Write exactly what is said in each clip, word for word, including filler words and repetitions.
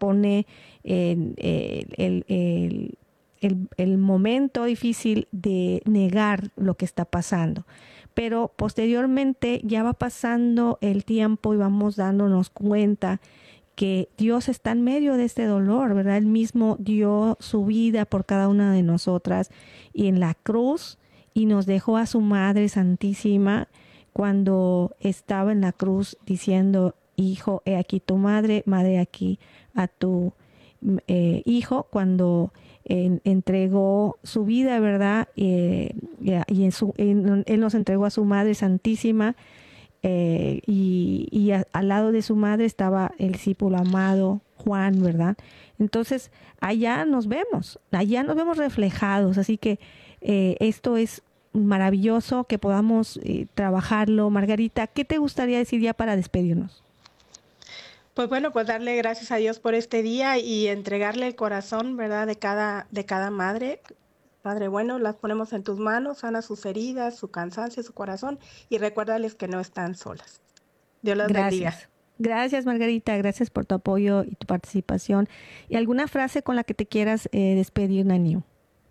pone en, eh, el, el, el, el momento difícil de negar lo que está pasando. Pero posteriormente ya va pasando el tiempo y vamos dándonos cuenta que Dios está en medio de este dolor, ¿verdad? Él mismo dio su vida por cada una de nosotras y en la cruz, y nos dejó a su Madre Santísima cuando estaba en la cruz diciendo: hijo, he aquí tu madre, madre, aquí a tu eh, hijo, cuando eh, entregó su vida, ¿verdad? Eh, y en su, en, él nos entregó a su Madre Santísima. Eh, y, y a, al lado de su madre estaba el discípulo amado Juan, ¿verdad? Entonces allá nos vemos, allá nos vemos reflejados, así que eh, esto es maravilloso que podamos eh, trabajarlo. Margarita, ¿qué te gustaría decir ya para despedirnos? Pues bueno, pues darle gracias a Dios por este día y entregarle el corazón, ¿verdad? De cada, de cada madre. Padre bueno, las ponemos en tus manos, sana sus heridas, su cansancio, su corazón, y recuérdales que no están solas. Dios las bendiga. Gracias. Gracias, Margarita. Gracias por tu apoyo y tu participación. ¿Y alguna frase con la que te quieras eh, despedir, Naniu?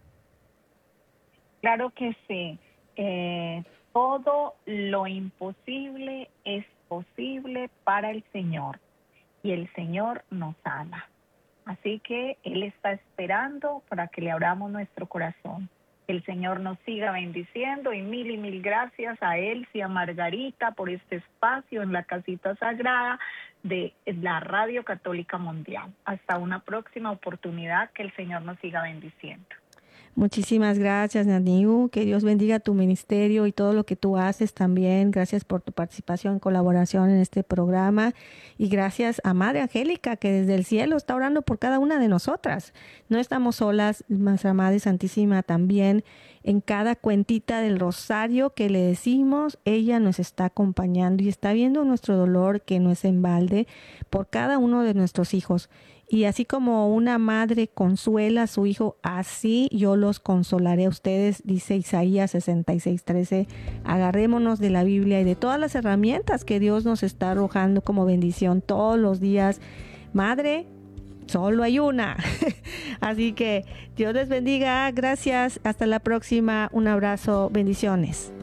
Claro que sí. Eh, todo lo imposible es posible para el Señor, y el Señor nos ama. Así que Él está esperando para que le abramos nuestro corazón. Que el Señor nos siga bendiciendo, y mil y mil gracias a Él y a Margarita por este espacio en la casita sagrada de la Radio Católica Mundial. Hasta una próxima oportunidad, que el Señor nos siga bendiciendo. Muchísimas gracias, Naniu. Que Dios bendiga tu ministerio y todo lo que tú haces también. Gracias por tu participación, colaboración en este programa. Y gracias a Madre Angélica, que desde el cielo está orando por cada una de nosotras. No estamos solas, nuestra Madre Santísima también. En cada cuentita del rosario que le decimos, ella nos está acompañando y está viendo nuestro dolor, que no es en balde, por cada uno de nuestros hijos. Y así como una madre consuela a su hijo, así yo los consolaré a ustedes, dice Isaías sesenta y seis, trece. Agarrémonos de la Biblia y de todas las herramientas que Dios nos está arrojando como bendición todos los días. Madre, solo hay una. Así que Dios les bendiga. Gracias. Hasta la próxima. Un abrazo. Bendiciones.